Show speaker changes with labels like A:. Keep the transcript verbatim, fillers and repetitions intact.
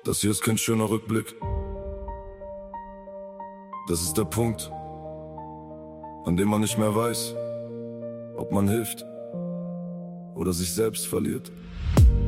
A: Das hier ist kein schöner Rückblick. Das ist der Punkt, an dem man nicht mehr weiß, ob man hilft oder sich selbst verliert.